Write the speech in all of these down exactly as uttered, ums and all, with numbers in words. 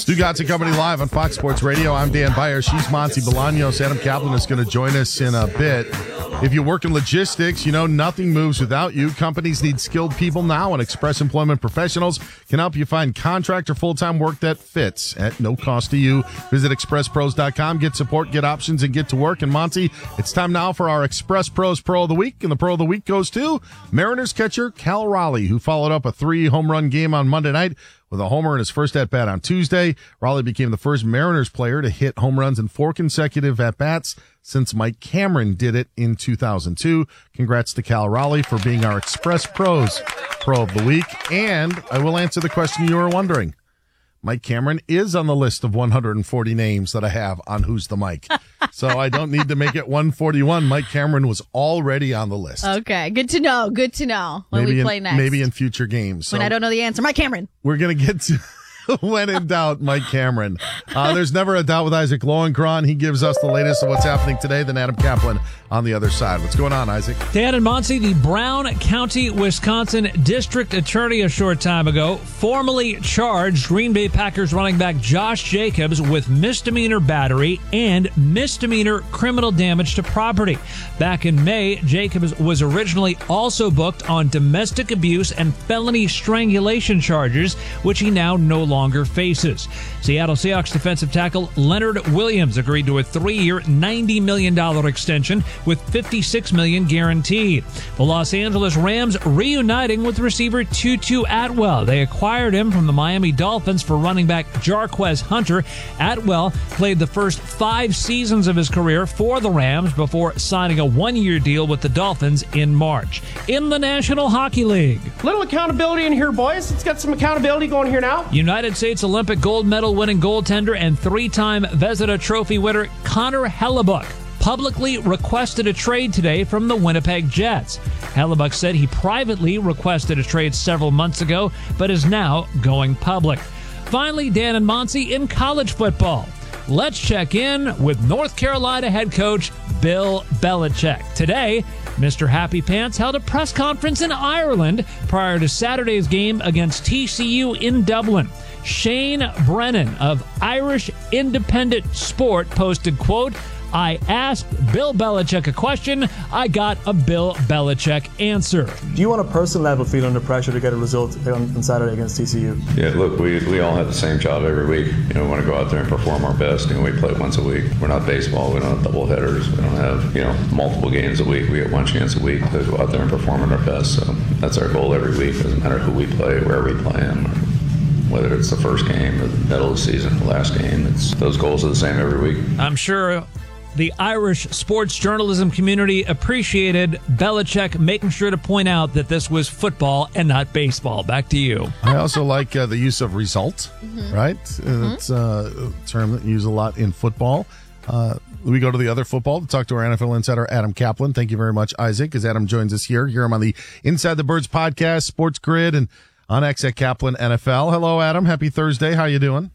Dugazzi Company live on Fox Sports Radio. I'm Dan Beyer. She's Monty Bolaños. Adam Kaplan is going to join us in a bit. If you work in logistics, you know nothing moves without you. Companies need skilled people now, and Express Employment Professionals can help you find contract or full-time work that fits at no cost to you. Visit express pros dot com. Get support, get options, and get to work. And Monty, it's time now for our Express Pros Pro of the Week. And the Pro of the Week goes to Mariners catcher Cal Raleigh, who followed up a three-home run game on Monday night with a homer in his first at-bat on Tuesday. Raleigh became the first Mariners player to hit home runs in four consecutive at-bats since Mike Cameron did it in two thousand two. Congrats to Cal Raleigh for being our Express Pros Pro of the Week. And I will answer the question you were wondering. Mike Cameron is on the list of one hundred forty names that I have on Who's the Mike. So I don't need to make it one forty-one. Mike Cameron was already on the list. Okay, good to know. Good to know when maybe we play in, next. Maybe in future games. So when I don't know the answer. Mike Cameron. We're going to get to when in doubt, Mike Cameron. Uh, there's never a doubt with Isaac Lowenkron. He gives us the latest of what's happening today. Then Adam Kaplan on the other side. What's going on, Isaac? Dan and Monty, the Brown County, Wisconsin District Attorney a short time ago formally charged Green Bay Packers running back Josh Jacobs with misdemeanor battery and misdemeanor criminal damage to property. Back in May, Jacobs was originally also booked on domestic abuse and felony strangulation charges, which he now no longer faces. Seattle Seahawks defensive tackle Leonard Williams agreed to a three-year, ninety million dollars extension with fifty-six million dollars guaranteed. The Los Angeles Rams reuniting with receiver Tutu Atwell. They acquired him from the Miami Dolphins for running back Jarquez Hunter. Atwell played the first five seasons of his career for the Rams before signing a one-year deal with the Dolphins in March. In the National Hockey League, little accountability in here, boys. Let's get some accountability going here now. United States Olympic gold medal winning goaltender and three-time Vezina Trophy winner Connor Hellebuyck publicly requested a trade today from the Winnipeg Jets. Hellebuyck said he privately requested a trade several months ago, but is now going public. Finally, Dan and Monty in college football. Let's check in with North Carolina head coach Bill Belichick. Today, Mister Happy Pants held a press conference in Ireland prior to Saturday's game against T C U in Dublin. Shane Brennan of Irish Independent Sport posted, quote, "I asked Bill Belichick a question. I got a Bill Belichick answer." Do you on a personal level feel under pressure to get a result on, on Saturday against T C U? Yeah, look, we, we all have the same job every week. You know, we want to go out there and perform our best. You know, we play once a week. We're not baseball. We don't have double headers. We don't have, you know, multiple games a week. We get one chance a week to go out there and perform at our best. So that's our goal every week. It doesn't matter who we play, where we play them, whether it's the first game or the middle of the season, the last game. It's those goals are the same every week. I'm sure the Irish sports journalism community appreciated Belichick making sure to point out that this was football and not baseball. Back to you. I also like uh, the use of result, mm-hmm. right? Mm-hmm. It's uh, a term that you use a lot in football. Uh, we go to the other football to talk to our N F L insider, Adam Kaplan. Thank you very much, Isaac, as Adam joins us here. Hear him on the Inside the Birds podcast, Sports Grid, and on X at Kaplan N F L. Hello, Adam. Happy Thursday. How you doing?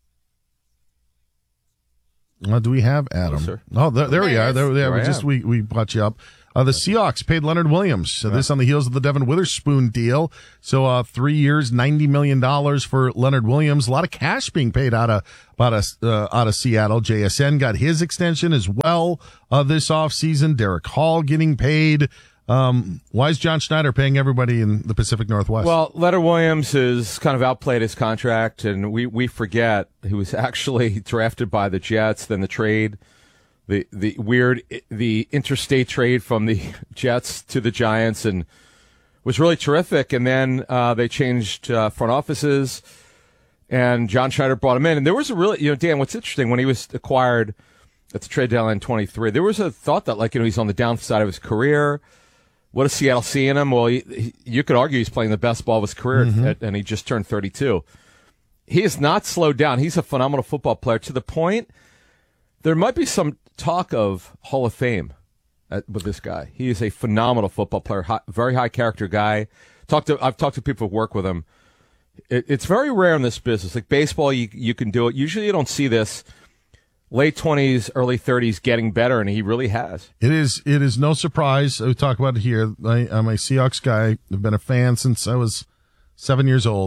Uh, do we have Adam? Hello, sir. Oh, there, there we are. There, there, there we just we we brought you up. Uh, the Seahawks paid Leonard Williams. So yeah. This on the heels of the Devin Witherspoon deal. So uh, three years, ninety million dollars for Leonard Williams. A lot of cash being paid out of out of uh, out of Seattle. J S N got his extension as well uh, this offseason. Derek Hall getting paid. Um, why is John Schneider paying everybody in the Pacific Northwest? Well, Leonard Williams has kind of outplayed his contract, and we, we forget he was actually drafted by the Jets, then the trade, the the weird, the interstate trade from the Jets to the Giants, and was really terrific. And then uh, they changed uh, front offices, and John Schneider brought him in. And there was a really, you know, Dan, what's interesting, when he was acquired at the trade deadline in twenty-three, there was a thought that, like, you know, he's on the downside of his career. What does Seattle see in him? Well, he, he, you could argue he's playing the best ball of his career, mm-hmm. at, and he just turned thirty-two. He has not slowed down. He's a phenomenal football player to the point there might be some talk of Hall of Fame at, with this guy. He is a phenomenal football player, high, very high character guy. Talked to I've talked to people who work with him. It, it's very rare in this business. Like baseball, you you can do it. Usually, you don't see this. Late twenties, early thirties, getting better, and he really has. It is It is no surprise. We talk about it here. I, I'm a Seahawks guy. I've been a fan since I was seven years old.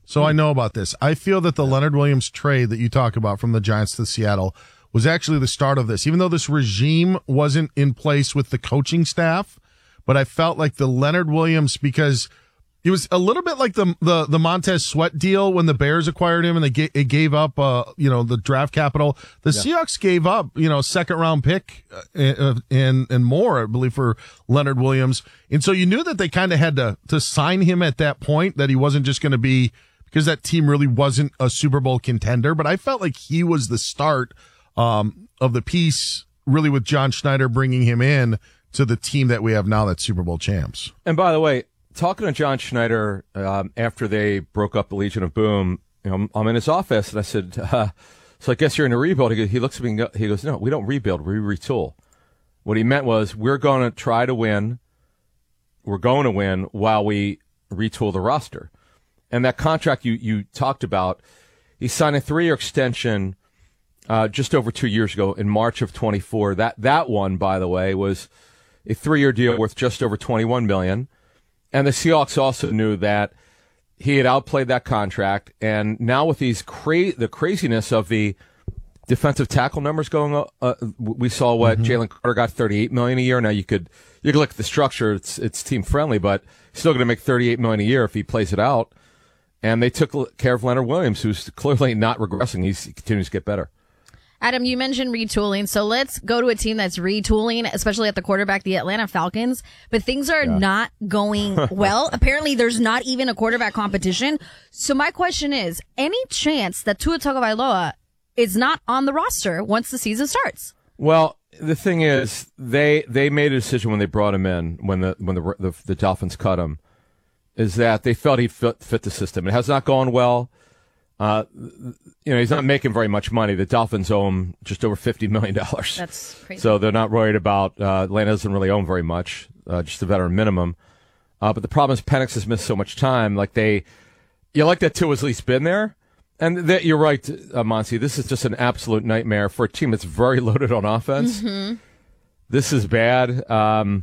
so I know about this. I feel that the Leonard Williams trade that you talk about from the Giants to Seattle was actually the start of this, even though this regime wasn't in place with the coaching staff. But I felt like the Leonard Williams, because it was a little bit like the the, the Montez Sweat deal when the Bears acquired him and they ga- it gave up, uh, you know, the draft capital. The yeah. Seahawks gave up, you know, second round pick uh, and and more, I believe, for Leonard Williams. And so you knew that they kind of had to to sign him at that point, that he wasn't just going to be, because that team really wasn't a Super Bowl contender. But I felt like he was the start um, of the piece, really, with John Schneider bringing him in to the team that we have now that's Super Bowl champs. And by the way, talking to John Schneider um, after they broke up the Legion of Boom, you know, I'm in his office and I said, uh, so I guess you're in a rebuild. He goes, he looks at me and go, he goes, no, we don't rebuild, we retool. What he meant was, we're going to try to win, we're going to win while we retool the roster. And that contract you, you talked about, he signed a three-year extension uh, just over two years ago in March of twenty-four. That, that one, by the way, was a three-year deal worth just over twenty-one million dollars. And the Seahawks also knew that he had outplayed that contract. And now with these cra- the craziness of the defensive tackle numbers going up, uh, we saw what mm-hmm. Jalen Carter got thirty-eight million dollars a year. Now you could, you could look at the structure. It's, it's team friendly, but he's still going to make thirty-eight million dollars a year if he plays it out. And they took care of Leonard Williams, who's clearly not regressing. He's, he continues to get better. Adam, you mentioned retooling, so let's go to a team that's retooling, especially at the quarterback, the Atlanta Falcons. But things are yeah. not going well. Apparently, there's not even a quarterback competition. So my question is, any chance that Tua Tagovailoa is not on the roster once the season starts? Well, the thing is, they they made a decision when they brought him in, when the when the the, the Dolphins cut him, is that they felt he'd fit, fit the system. It has not gone well. Uh, you know, he's not making very much money. The Dolphins owe him just over fifty million dollars. That's crazy. So they're not worried about, uh, Atlanta doesn't really own very much, uh, just the veteran minimum. Uh, but the problem is Penix has missed so much time. Like they, you like that Tua's at least been there. And that, you're right, uh, Monty, this is just an absolute nightmare for a team that's very loaded on offense. Mm-hmm. This is bad. Um,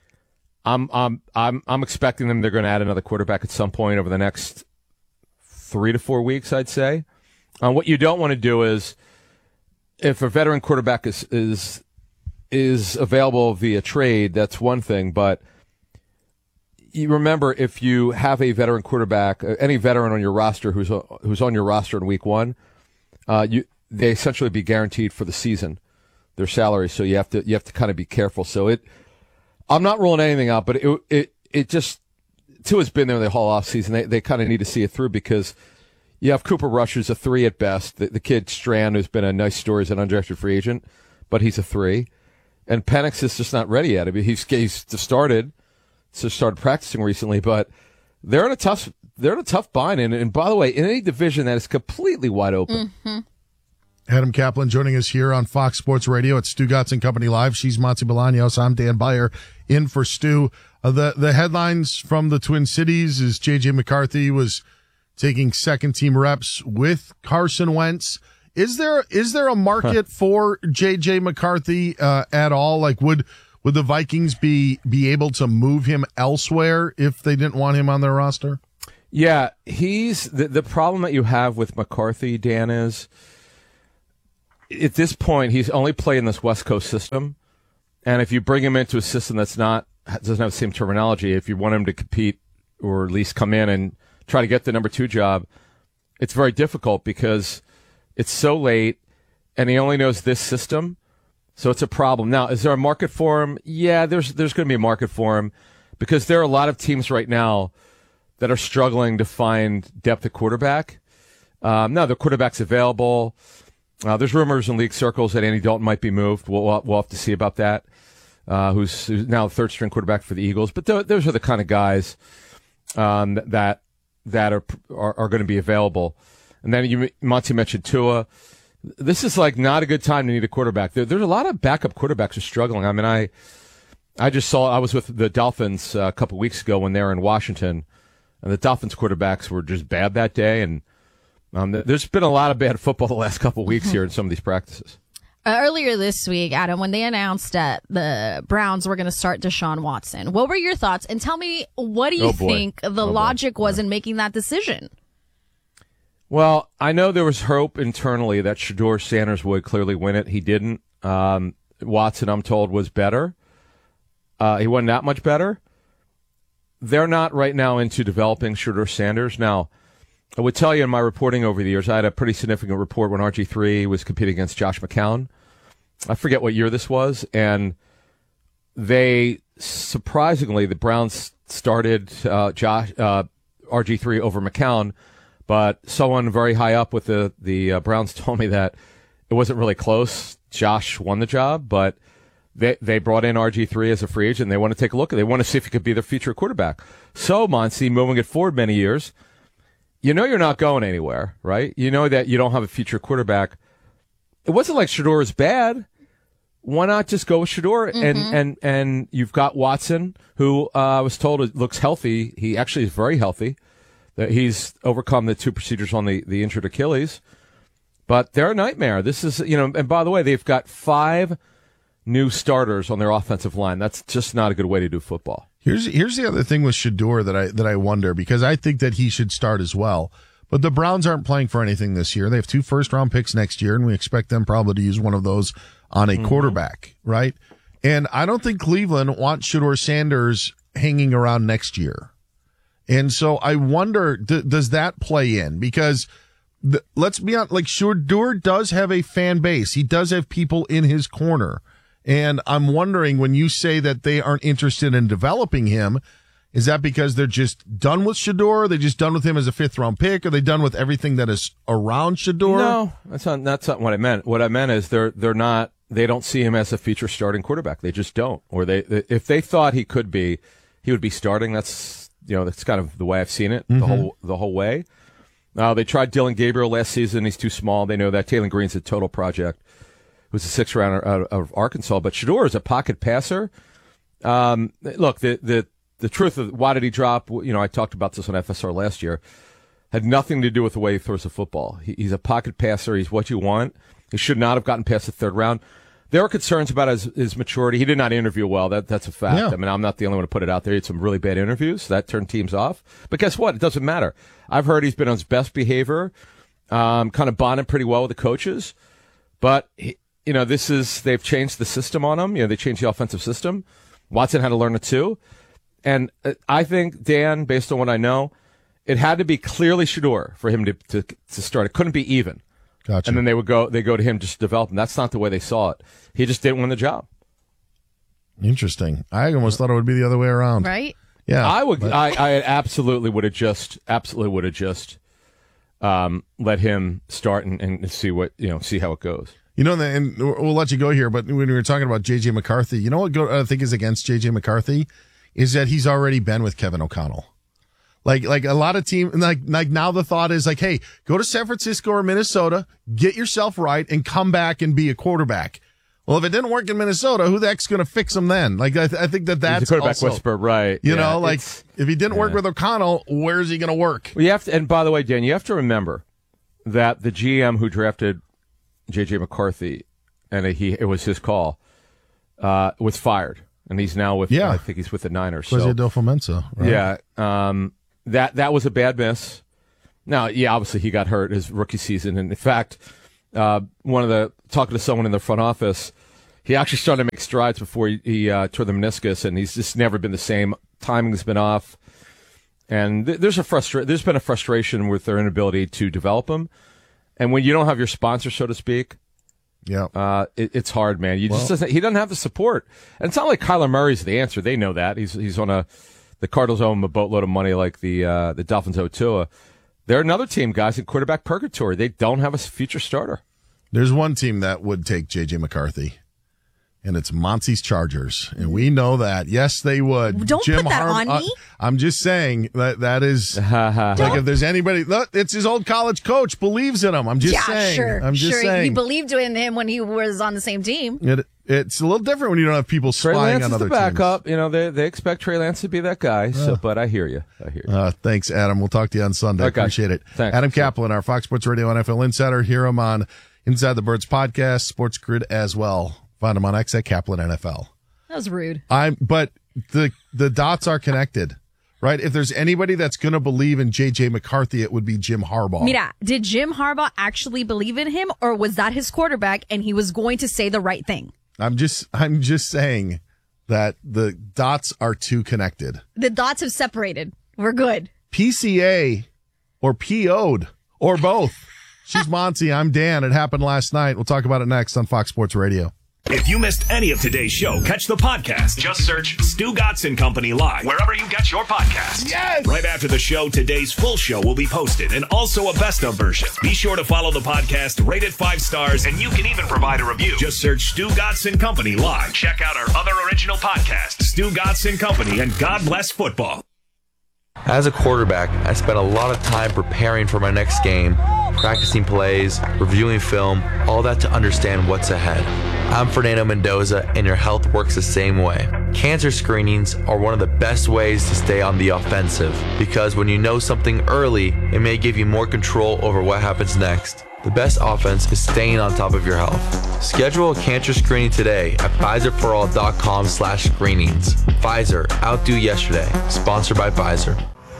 I'm, I'm, I'm, I'm expecting them, they're going to add another quarterback at some point over the next three to four weeks, I'd say. Uh, what you don't want to do is, if a veteran quarterback is, is is available via trade, that's one thing. But you remember, if you have a veteran quarterback, any veteran on your roster who's who's on your roster in week one, uh, you they essentially be guaranteed for the season their salary. So you have to you have to kind of be careful. So it, I'm not ruling anything out, but it it it just. Tua's been there the whole offseason. They they kind of need to see it through, because you have Cooper Rush, who's a three at best. The, the kid Strand, who's been a nice story as an undrafted free agent, but he's a three. And Penix is just not ready yet. I mean, he's he's just started, just started practicing recently, but they're in a tough they're in a tough bind. And, and by the way, in any division that is completely wide open. Mm-hmm. Adam Kaplan joining us here on Fox Sports Radio at Stu Gatz and Company Live. She's Monty Bolaños. I'm Dan Beyer in for Stu. Uh, the the headlines from the Twin Cities is J J McCarthy was taking second team reps with Carson Wentz. Is there is there a market huh. for J J McCarthy uh, at all? Like, would would the Vikings be be able to move him elsewhere if they didn't want him on their roster? Yeah, he's the the problem that you have with McCarthy, Dan, is at this point he's only playing this West Coast system, and if you bring him into a system that's not doesn't have the same terminology, if you want him to compete or at least come in and try to get the number two job, it's very difficult because it's so late and he only knows this system. So it's a problem. Now, is there a market for him? Yeah, there's, there's going to be a market for him, because there are a lot of teams right now that are struggling to find depth at quarterback. Um, now the quarterback's available. Uh, there's rumors in league circles that Andy Dalton might be moved. We'll, we'll have to see about that. Uh, who's, who's now the third string quarterback for the Eagles. But th- those are the kind of guys um, that that are are, are going to be available. And then you, Monty mentioned Tua. This is like not a good time to need a quarterback. There, there's a lot of backup quarterbacks who are struggling. I mean, I I just saw I was with the Dolphins uh, a couple weeks ago when they were in Washington, and the Dolphins quarterbacks were just bad that day. And um, there's been a lot of bad football the last couple weeks here in some of these practices. Uh, earlier this week, Adam, when they announced that the Browns were going to start Deshaun Watson, what were your thoughts? And tell me, what do you oh, think the oh, logic boy. was in making that decision? Well, I know there was hope internally that Shedeur Sanders would clearly win it. He didn't. Um, Watson, I'm told, was better. Uh, he wasn't that much better. They're not right now into developing Shedeur Sanders. Now, I would tell you in my reporting over the years, I had a pretty significant report when R G three was competing against Josh McCown. I forget what year this was, and they, surprisingly, the Browns started uh, Josh, uh, R G three over McCown, but someone very high up with the, the uh, Browns told me that it wasn't really close. Josh won the job, but they they brought in R G three as a free agent. They want to take a look at it. They want to see if he could be their future quarterback. So, Monty, moving it forward many years, you know you're not going anywhere, right? You know that you don't have a future quarterback. It wasn't like Shedeur was bad. Why not just go with Shedeur? Mm-hmm. And, and, and you've got Watson, who uh, I was told looks healthy. He actually is very healthy. That he's overcome the two procedures on the, the injured Achilles. But they're a nightmare. This is, you know, and by the way, they've got five new starters on their offensive line. That's just not a good way to do football. Here's here's the other thing with Shedeur that I that I wonder, because I think that he should start as well. But the Browns aren't playing for anything this year. They have two first round picks next year, and we expect them probably to use one of those on a mm-hmm. quarterback, right? And I don't think Cleveland wants Shedeur Sanders hanging around next year. And so I wonder, th- does that play in? Because th- let's be honest, like Shedeur does have a fan base. He does have people in his corner. And I'm wondering, when you say that they aren't interested in developing him, is that because they're just done with Shedeur? Are they just done with him as a fifth round pick? Are they done with everything that is around Shedeur? No, that's not, that's not what I meant. What I meant is they're, they're not, they don't see him as a future starting quarterback. They just don't. Or they, if they thought he could be, he would be starting. That's, you know, that's kind of the way I've seen it mm-hmm. the whole, the whole way. Uh, they tried Dylan Gabriel last season. He's too small. They know that. Taylor Green's a total project. It was a sixth rounder out of Arkansas, but Shedeur is a pocket passer. Um, look, the, the, the truth of why did he drop? You know, I talked about this on F S R last year. Had nothing to do with the way he throws the football. He, he's a pocket passer. He's what you want. He should not have gotten past the third round. There were concerns about his, his maturity. He did not interview well. That, that's a fact. Yeah. I mean, I'm not the only one to put it out there. He had some really bad interviews. That turned teams off. But guess what? It doesn't matter. I've heard he's been on his best behavior, um, kind of bonded pretty well with the coaches. But, he, you know, this is, they've changed the system on him. You know, they changed the offensive system. Watson had to learn it too. And I think, Dan, based on what I know, it had to be clearly Shedeur for him to, to, to start. It couldn't be even. Gotcha. And then they would go, they go to him just to develop him. That's not the way they saw it. He just didn't win the job. Interesting. I almost thought it would be the other way around. Right? Yeah. I would, but... I, I absolutely would have just, absolutely would have just, um, let him start and, and see what, you know, see how it goes. You know, and we'll let you go here, but when we were talking about J J McCarthy, you know what I think is against J J McCarthy is that he's already been with Kevin O'Connell. Like, like a lot of teams, like, like now the thought is like, hey, go to San Francisco or Minnesota, get yourself right, and come back and be a quarterback. Well, if it didn't work in Minnesota, who the heck's going to fix him then? Like, I, th- I think that that's He's a quarterback also, whisperer, right? You yeah, know, like if he didn't yeah. work with O'Connell, where's he going to work? Well, you have to, and by the way, Dan, you have to remember that the G M who drafted J J McCarthy, and he it was his call, uh, was fired, and he's now with, yeah. I think he's with the Niners. So, Adolfo Mensa, right? Yeah. Um, That that was a bad miss. Now, yeah, obviously he got hurt his rookie season, and in fact, uh, one of the talking to someone in the front office, he actually started to make strides before he, he uh, tore the meniscus, and he's just never been the same. Timing's been off, and th- there's a frustra- There's been a frustration with their inability to develop him, and when you don't have your sponsor, so to speak, yeah, uh, it, it's hard, man. You well, just doesn't. He doesn't have the support, and it's not like Kyler Murray's the answer. They know that he's he's on a. The Cardinals owe him a boatload of money like the uh, the Dolphins owe Tua. They're another team, guys, in quarterback purgatory. They don't have a future starter. There's one team that would take J J McCarthy, and it's Monty's Chargers. And we know that. Yes, they would. Don't Jim put that Harm- on me. Uh, I'm just saying that that is like if there's anybody, look, it's his old college coach believes in him. I'm just yeah, saying. Sure, I'm just sure. saying. He believed in him when he was on the same team. It, it's a little different when you don't have people Trey spying Lance on is other the backup. teams. You know, they they expect Trey Lance to be that guy. So, but I hear you. I hear you. Uh, thanks, Adam. We'll talk to you on Sunday. Okay. Appreciate it. Thanks. Adam Kaplan, our Fox Sports Radio N F L Insider. Hear him on Inside the Birds podcast, Sports Grid as well. Find him on X at Kaplan N F L. That was rude. I'm, but the the dots are connected. right? If there's anybody that's going to believe in J J McCarthy, it would be Jim Harbaugh. Mira, did Jim Harbaugh actually believe in him, or was that his quarterback and he was going to say the right thing? I'm just, I'm just saying that the dots are too connected. The dots have separated. We're good. P C A or P O'd or both. She's Monty. I'm Dan. It happened last night. We'll talk about it next on Fox Sports Radio. If you missed any of today's show, catch the podcast. Just search Stu Gatz and Company Live wherever you get your podcasts. Yes! Right after the show, today's full show will be posted and also a best of version. Be sure to follow the podcast, rate it five stars, and you can even provide a review. Just search Stu Gatz and Company Live. Check out our other original podcasts, Stu Gatz and Company and God Bless Football. As a quarterback, I spent a lot of time preparing for my next game, practicing plays, reviewing film, all that to understand what's ahead. I'm Fernando Mendoza, and your health works the same way. Cancer screenings are one of the best ways to stay on the offensive, because when you know something early, it may give you more control over what happens next. The best offense is staying on top of your health. Schedule a cancer screening today at Pfizer For All dot com slash screenings. Pfizer, outdo yesterday. Sponsored by Pfizer.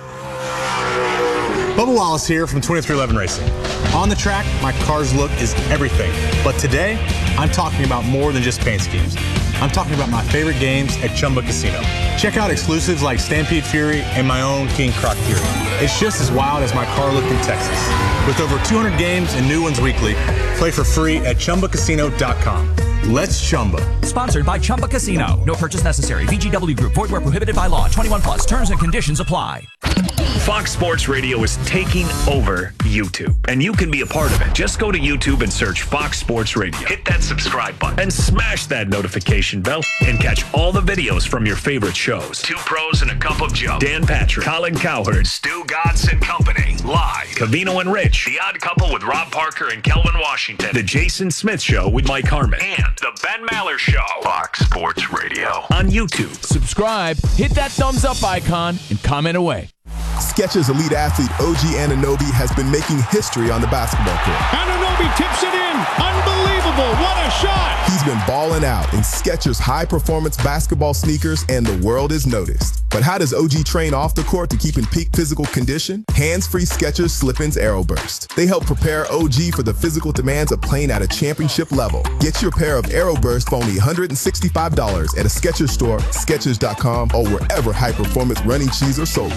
Bubba Wallace here from twenty-three eleven Racing. On the track, my car's look is everything. But today, I'm talking about more than just paint schemes. I'm talking about my favorite games at Chumba Casino. Check out exclusives like Stampede Fury and my own King Croc Fury. It's just as wild as my car looked in Texas. With over two hundred games and new ones weekly, play for free at Chumba Casino dot com. Let's Chumba. Sponsored by Chumba Casino. No purchase necessary. V G W Group. Void where prohibited by law. twenty-one plus. Terms and conditions apply. Fox Sports Radio is taking over YouTube, and you can be a part of it. Just go to YouTube and search Fox Sports Radio. Hit that subscribe button and smash that notification bell and catch all the videos from your favorite shows. Two Pros and a Cup of Joe. Dan Patrick, Colin Cowherd, Stu Gatz and Company. Live. Cavino and Rich. The Odd Couple with Rob Parker and Kelvin Washington. The Jason Smith Show with Mike Harmon. And The Ben Maller Show. Fox Sports Radio. On YouTube. Subscribe, hit that thumbs up icon, and comment away. Skechers elite athlete O G Anunoby has been making history on the basketball court. Anunoby tips it in. Unbelievable. What a shot. He's been balling out in Skechers high-performance basketball sneakers, and the world is noticed. But how does O G train off the court to keep in peak physical condition? Hands-free Skechers Slip-ins Aeroburst. They help prepare O G for the physical demands of playing at a championship level. Get your pair of Aeroburst for only one hundred sixty-five dollars at a Skechers store, Skechers dot com, or wherever high-performance running shoes are sold.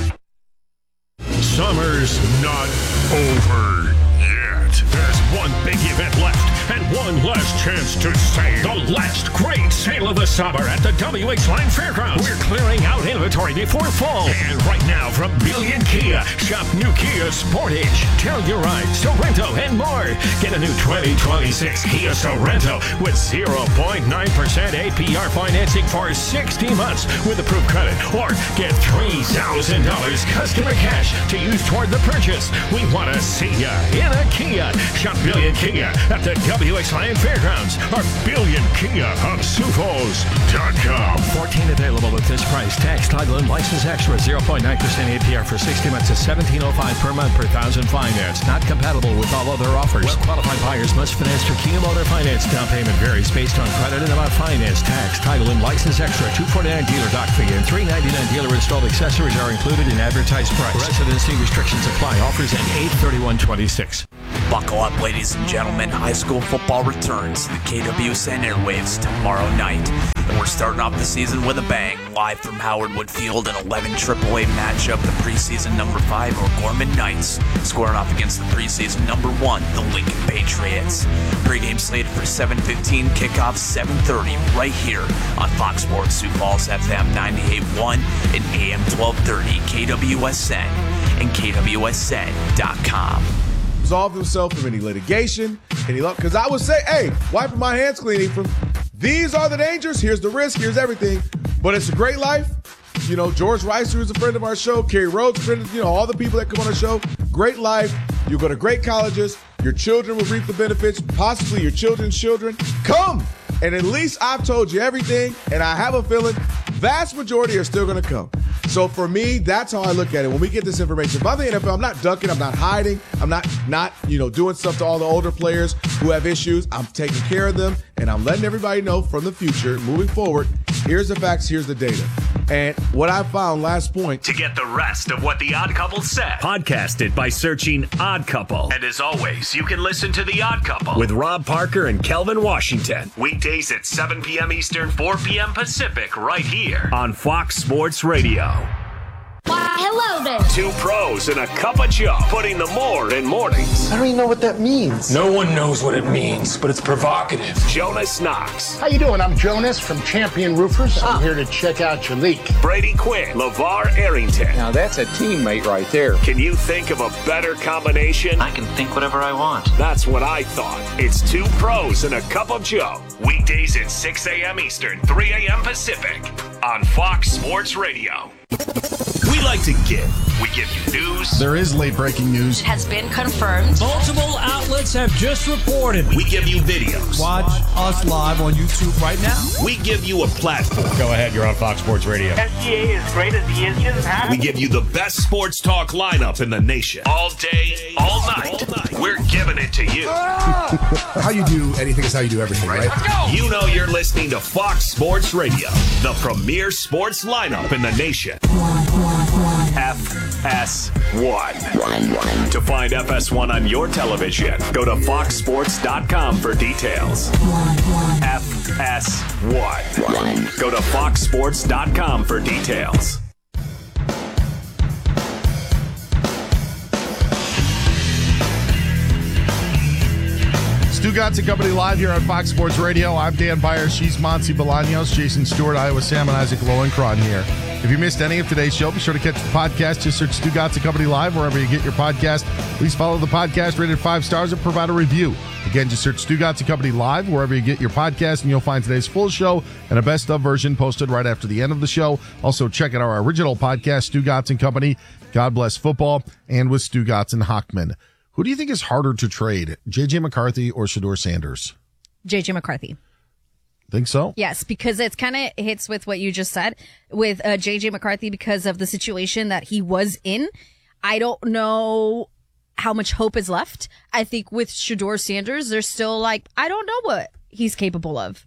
Summer's not over yet. There's one big event left and one last chance to save. The last great sale of the summer at the W H Line Fairgrounds. We're clearing out inventory before fall. And right now from Billion Kia, shop new Kia Sportage, Telluride, Sorento, and more. Get a new twenty twenty-six Kia Sorento with zero point nine percent A P R financing for sixty months with approved credit. Or get three thousand dollars customer cash to use toward the purchase. We want to see ya in a Kia. Shop Billion Kia at the W H Line Fairgrounds or Billion Kia of Sioux Falls dot com. fourteen available at this price. Tax, title, and license extra. zero point nine percent A P R for sixty months to seventeen oh five per month per thousand finance. Not compatible with all other offers. Well-qualified buyers must finance through Kia Motor Finance. Down payment varies based on credit and amount finance. Tax, title, and license extra. two forty-nine dealer dock fee and three ninety-nine dealer installed accessories are included in advertised price. Residency restrictions apply. Offers end eight thirty-one twenty-six. Buckle up, ladies and gentlemen. High school football returns to the K W S N airwaves tomorrow night. And we're starting off the season with a bang. Live from Howard Wood Field, an eleven triple A matchup. The preseason number five, O'Gorman Knights, scoring off against the preseason number one, the Lincoln Patriots. Pre-game slated for seven fifteen, kickoff seven thirty, right here on Fox Sports Sioux Falls F M ninety-eight point one and A M twelve thirty, K W S N and K W S N dot com. Resolve himself from any litigation, any luck. Because I would say, hey, wiping my hands cleaning from these are the dangers. Here's the risk. Here's everything. But it's a great life. You know, George Rice, who's a friend of our show, Kerry Rhodes, friend of, you know, all the people that come on the show. Great life. You go to great colleges. Your children will reap the benefits, possibly your children's children. Come. And at least I've told you everything, and I have a feeling vast majority are still going to come. So for me, that's how I look at it. When we get this information by the N F L, I'm not ducking, I'm not hiding, I'm not, not you know, doing stuff to all the older players who have issues. I'm taking care of them, and I'm letting everybody know from the future, moving forward, Here's the facts, here's the data. And what I found last point. To get the rest of what The Odd Couple said, podcast it by searching Odd Couple. And as always, you can listen to The Odd Couple with Rob Parker and Kelvin Washington. Weekdays at seven p.m. Eastern, four p.m. Pacific, right here on Fox Sports Radio. Why, hello there. Two pros and a cup of Joe, putting the more in mornings. I don't even know what that means. No one knows what it means, but it's provocative. Jonas Knox. How you doing? I'm Jonas from Champion Roofers. I'm Ah. here to check out your leak. Brady Quinn. LeVar Arrington. Now that's a teammate right there. Can you think of a better combination? I can think whatever I want. That's what I thought. It's two pros and a cup of Joe. Weekdays at six a.m. Eastern, three a.m. Pacific on Fox Sports Radio. We like to give. We give you news. There is late breaking news. It has been confirmed. Multiple outlets have just reported. We give you videos. Watch us live on YouTube right now. We give you a platform. Go ahead, you're on Fox Sports Radio. S G A is great as he is just had. We give you the best sports talk lineup in the nation. All day, all night. We're giving it to you. How you do anything is how you do everything, right? Let's go. You know you're listening to Fox Sports Radio, the premier sports lineup in the nation. F S one. To find F S one on your television, go to fox sports dot com for details. F S one. Go to fox sports dot com for details. Stugotz and Company live here on Fox Sports Radio. I'm Dan Byer. She's Monty Bolaños. Jason Stewart, Iowa Sam, and Isaac Lowenkron here. If you missed any of today's show, be sure to catch the podcast. Just search Stugotz and Company live wherever you get your podcast. Please follow the podcast, rated five stars, and provide a review. Again, just search Stugotz and Company live wherever you get your podcast, and you'll find today's full show and a best of version posted right after the end of the show. Also, check out our original podcast, Stugotz and Company, God Bless Football, and with Stugotz and Hockman. Who do you think is harder to trade, J J. McCarthy or Shedeur Sanders? J J. McCarthy. Think so? Yes, because it's kind of hits with what you just said with uh, J J. McCarthy because of the situation that he was in. I don't know how much hope is left. I think with Shedeur Sanders, there's still like, I don't know what he's capable of.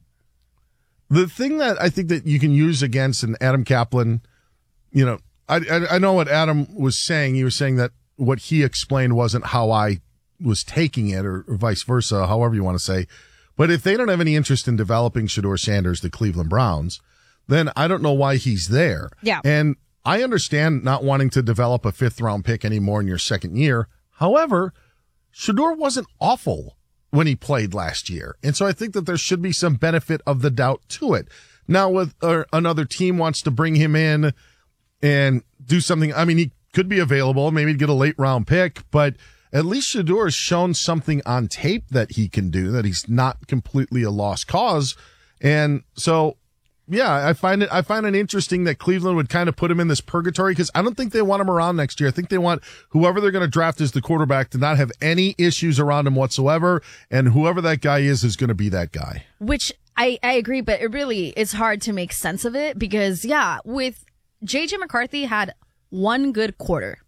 The thing that I think that you can use against an Adam Kaplan, you know, I, I, I know what Adam was saying. He was saying that what he explained wasn't how I was taking it or, or vice versa, however you want to say. But if they don't have any interest in developing Shedeur Sanders, the Cleveland Browns, then I don't know why he's there. Yeah. And I understand not wanting to develop a fifth round pick anymore in your second year. However, Shedeur wasn't awful when he played last year. And so I think that there should be some benefit of the doubt to it. Now, with uh, another team wants to bring him in and do something, I mean, he could be available, maybe get a late round pick, but at least Shedeur has shown something on tape that he can do, that he's not completely a lost cause. And so, yeah, I find it, I find it interesting that Cleveland would kind of put him in this purgatory because I don't think they want him around next year. I think they want whoever they're going to draft as the quarterback to not have any issues around him whatsoever. And whoever that guy is, is going to be that guy. Which I, I agree, but it really is hard to make sense of it because, yeah, with J J. McCarthy had one good quarter,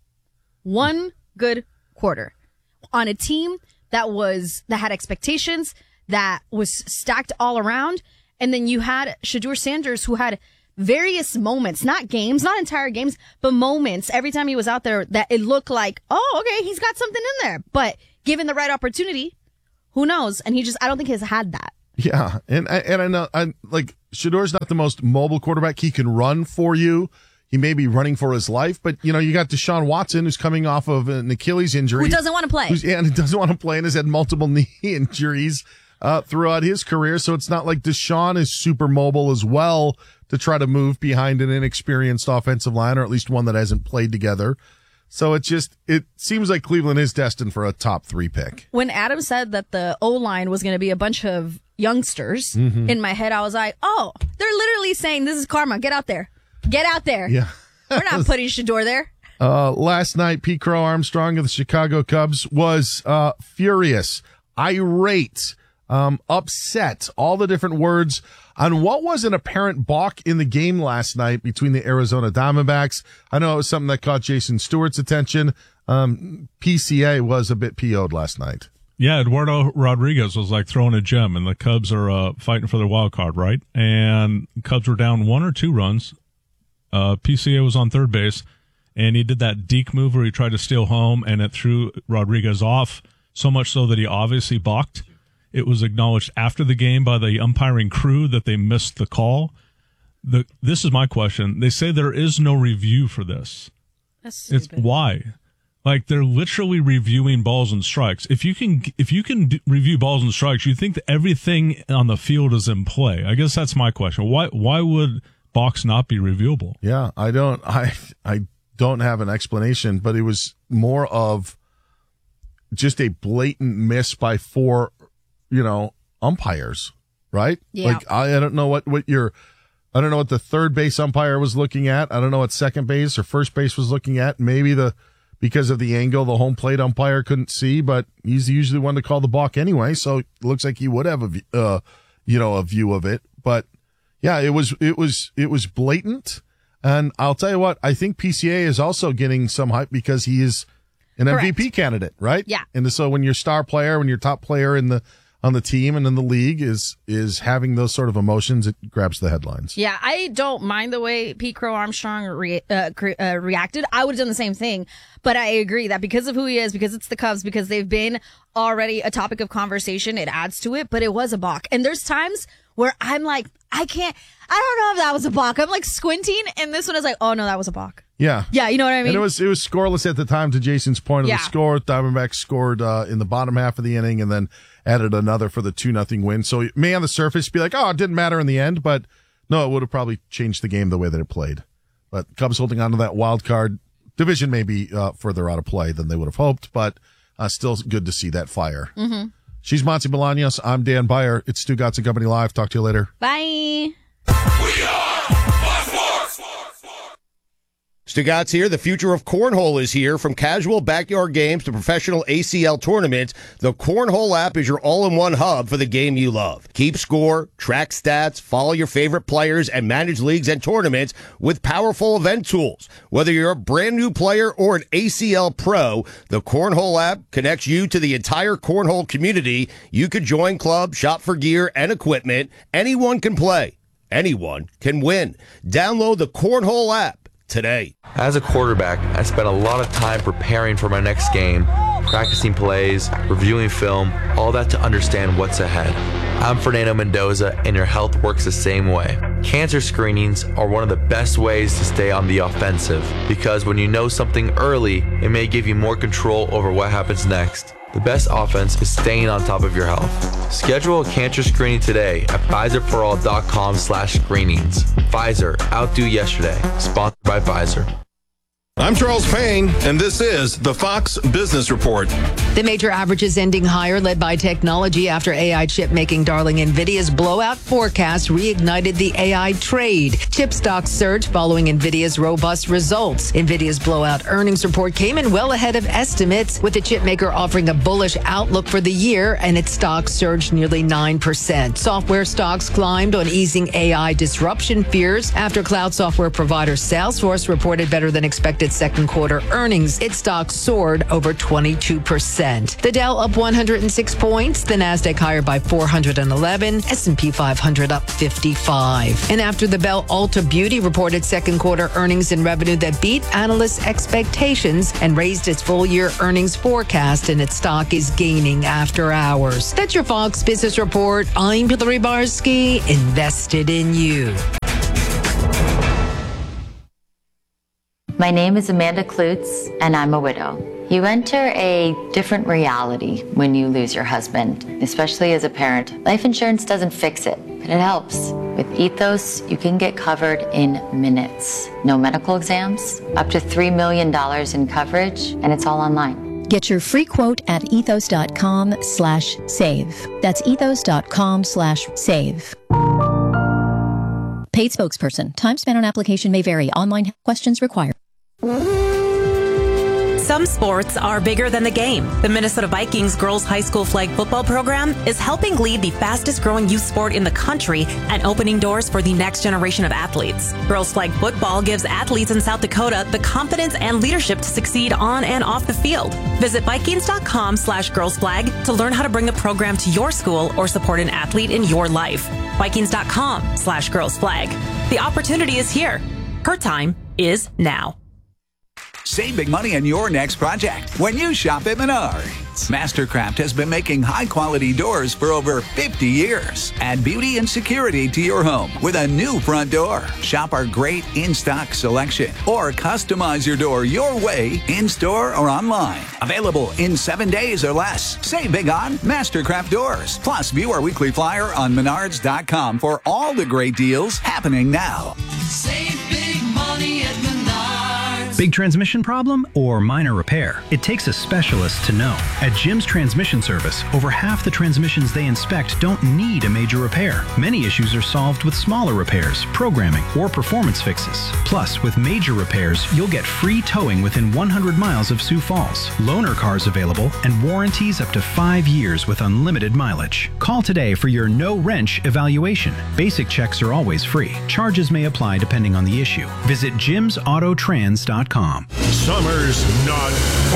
one good quarter on a team that was, that had expectations, that was stacked all around. And then you had Shedeur Sanders who had various moments, not games, not entire games, but moments every time he was out there that it looked like, oh, okay, he's got something in there. But given the right opportunity, who knows? And he just, I don't think he's had that. Yeah. And I, and I know, I like Shedeur's not the most mobile quarterback. He can run for you. He may be running for his life, but you know, you got Deshaun Watson who's coming off of an Achilles injury. Who doesn't want to play. Who's, yeah, and he doesn't want to play and has had multiple knee injuries uh, throughout his career. So it's not like Deshaun is super mobile as well to try to move behind an inexperienced offensive line, or at least one that hasn't played together. So it just, it seems like Cleveland is destined for a top three pick. When Adam said that the O-line was going to be a bunch of youngsters, Mhm. in my head, I was like, oh, they're literally saying, this is karma. Get out there. Get out there. Yeah. We're not putting Shedeur there. Uh, last night, Pete Crow Armstrong of the Chicago Cubs was uh, furious, irate, um, upset, all the different words on what was an apparent balk in the game last night between the Arizona Diamondbacks. I know it was something that caught Jason Stewart's attention. Um, P C A was a bit P O'd last night. Yeah, Eduardo Rodriguez was like throwing a gem, and the Cubs are uh, fighting for their wild card, right? And Cubs were down one or two runs. Uh, P C A was on third base, and he did that deke move where he tried to steal home, and it threw Rodriguez off, so much so that he obviously balked. It was acknowledged after the game by the umpiring crew that they missed the call. The, this is my question. They say there is no review for this. That's it's stupid. Why? Like, they're literally reviewing balls and strikes. If you can, if you can d- review balls and strikes, you think that everything on the field is in play. I guess that's my question. Why, why would balks not be reviewable? Yeah, I don't, I, I don't have an explanation, but it was more of just a blatant miss by four, you know, umpires, right? Yeah. Like, I, I don't know what, what your, I don't know what the third base umpire was looking at. I don't know what second base or first base was looking at. Maybe the, because of the angle, the home plate umpire couldn't see, but he's usually one to call the balk anyway. So it looks like he would have a, uh, you know, a view of it. But yeah, it was, it was, it was blatant. And I'll tell you what, I think P C A is also getting some hype because he is an Correct. M V P candidate, right? Yeah. And so when your star player, when your top player in the, on the team and in the league is, is having those sort of emotions, it grabs the headlines. Yeah, I don't mind the way Pete Crow Armstrong re- uh, cre- uh, reacted. I would have done the same thing. But I agree that because of who he is, because it's the Cubs, because they've been already a topic of conversation, it adds to it. But it was a balk. And there's times where I'm like, I can't, I don't know if that was a balk. I'm like squinting, and this one is like, oh no, that was a balk. Yeah. Yeah, you know what I mean? And it was it was scoreless at the time, to Jason's point of Yeah. the score. Diamondbacks scored uh, in the bottom half of the inning and then added another for the two nothing win. So it may on the surface be like, oh, it didn't matter in the end, but no, it would have probably changed the game the way that it played. But Cubs holding on to that wild card division may be uh, further out of play than they would have hoped, but uh, still good to see that fire. Mm-hmm. She's Monty Bolaños. I'm Dan Beyer. It's Stu Gatz and Company Live. Talk to you later. Bye. Stugatz here. The future of cornhole is here. From casual backyard games to professional A C L tournaments, the Cornhole app is your all-in-one hub for the game you love. Keep score, track stats, follow your favorite players, and manage leagues and tournaments with powerful event tools. Whether you're a brand new player or an A C L pro, the Cornhole app connects you to the entire cornhole community. You could join clubs, shop for gear and equipment. Anyone can play. Anyone can win. Download the Cornhole app today. As a quarterback, I spent a lot of time preparing for my next game, practicing plays, reviewing film, all that to understand what's ahead. I'm Fernando Mendoza, and your health works the same way. Cancer screenings are one of the best ways to stay on the offensive, because when you know something early, it may give you more control over what happens next. The best offense is staying on top of your health. Schedule a cancer screening today at Pfizerforall.com slash screenings. Pfizer, outdo yesterday. Sponsored by Pfizer. I'm Charles Payne, and this is the Fox Business Report. The major averages ending higher, led by technology after A I chip-making darling NVIDIA's blowout forecast reignited the A I trade. Chip stocks surged following NVIDIA's robust results. NVIDIA's blowout earnings report came in well ahead of estimates, with the chipmaker offering a bullish outlook for the year, and its stocks surged nearly nine percent. Software stocks climbed on easing A I disruption fears after cloud software provider Salesforce reported better than expected second quarter earnings. Its stock soared over twenty-two percent. The Dow up one hundred six points, the Nasdaq higher by four hundred eleven, S and P five hundred up fifty-five. And after the bell, Ulta Beauty reported second quarter earnings and revenue that beat analysts' expectations and raised its full year earnings forecast, and its stock is gaining after hours. That's your Fox Business Report. I'm Hillary Barsky, invested in you. My name is Amanda Klutz, and I'm a widow. You enter a different reality when you lose your husband, especially as a parent. Life insurance doesn't fix it, but it helps. With Ethos, you can get covered in minutes. No medical exams, up to three million dollars in coverage, and it's all online. Get your free quote at ethos.com slash save. That's ethos.com slash save. Paid spokesperson. Time spent on application may vary. Online questions required. Some sports are bigger than the game. The Minnesota Vikings girls high school flag football program is helping lead the fastest growing youth sport in the country and opening doors for the next generation of athletes. Girls flag football gives athletes in South Dakota the confidence and leadership to succeed on and off the field. Visit Vikings.com slash girls flag to learn how to bring the program to your school or support an athlete in your life. Vikings.com slash girls flag. The opportunity is here. Her time is now. Save big money on your next project when you shop at Menards. Mastercraft has been making high-quality doors for over fifty years. Add beauty and security to your home with a new front door. Shop our great in-stock selection or customize your door your way in-store or online. Available in seven days or less. Save big on Mastercraft doors. Plus, view our weekly flyer on Menards dot com for all the great deals happening now. Save big money at Menards. Big transmission problem or minor repair? It takes a specialist to know. At Jim's Transmission Service, over half the transmissions they inspect don't need a major repair. Many issues are solved with smaller repairs, programming, or performance fixes. Plus, with major repairs, you'll get free towing within one hundred miles of Sioux Falls, loaner cars available, and warranties up to five years with unlimited mileage. Call today for your no-wrench evaluation. Basic checks are always free. Charges may apply depending on the issue. Visit jims auto trans dot com. Summer's not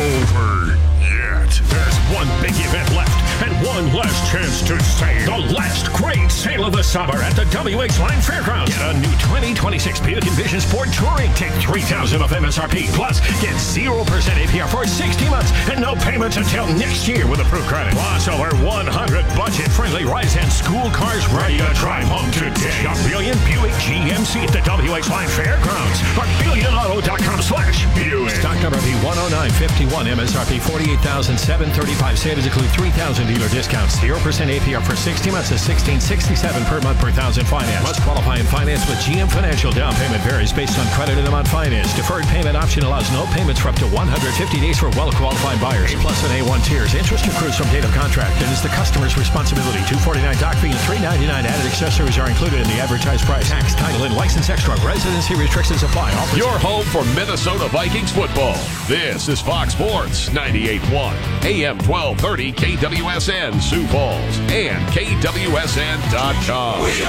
over yet. There's one big event left and one last chance to save. The last great sale of the summer at the W H Line Fairgrounds. Get a new twenty twenty-six Buick Envision Sport Touring. Take three thousand dollars off M S R P. Plus, get zero percent A P R for sixty months and no payments until next year with approved credit. Plus, over one hundred budget-friendly Rise-Hand school cars ready to drive home today. Shop Billion Buick G M C at the W H Line Fairgrounds or billion auto dot com slash Buick. Stock number B one oh nine fifty-one, M S R P forty-eight thousand seven hundred thirty-five. Savings include three thousand dealer discounts. zero percent A P R for sixty months is sixteen sixty-seven per month per thousand finance. Must qualify in finance with G M Financial. Down payment varies based on credit and amount financed. Deferred payment option allows no payments for up to one hundred fifty days for well-qualified buyers. A plus and A one tiers. Interest accrues from date of contract and is the customer's responsibility. two forty-nine doc fee and three ninety-nine added accessories are included in the advertised price. Tax, title, and license extra. Residency restrictions apply. Offers Your home for Minnesota Vikings football. This is Fox Sports ninety-eight point one, A M twelve thirty K W S N Sioux Falls and K W S N dot com. We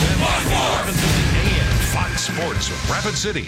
are Fox Sports Rapid City.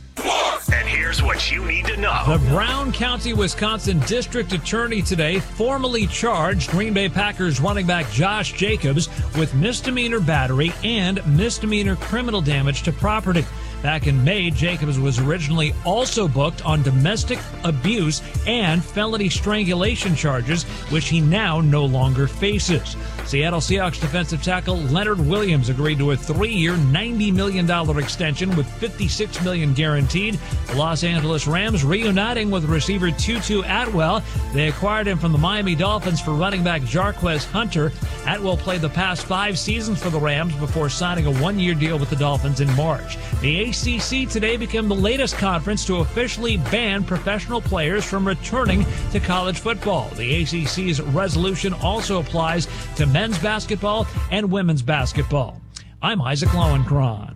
And here's what you need to know. The Brown County, Wisconsin District Attorney today formally charged Green Bay Packers running back Josh Jacobs with misdemeanor battery and misdemeanor criminal damage to property. Back in May, Jacobs was originally also booked on domestic abuse and felony strangulation charges, which he now no longer faces. Seattle Seahawks defensive tackle Leonard Williams agreed to a three-year, ninety million dollars extension with fifty-six million dollars guaranteed. The Los Angeles Rams reuniting with receiver Tutu Atwell. They acquired him from the Miami Dolphins for running back Jarquez Hunter. Atwell played the past five seasons for the Rams before signing a one-year deal with the Dolphins in March. The A C C today became the latest conference to officially ban professional players from returning to college football. The A C C's resolution also applies to men's basketball and women's basketball. I'm Isaac Lowenkron.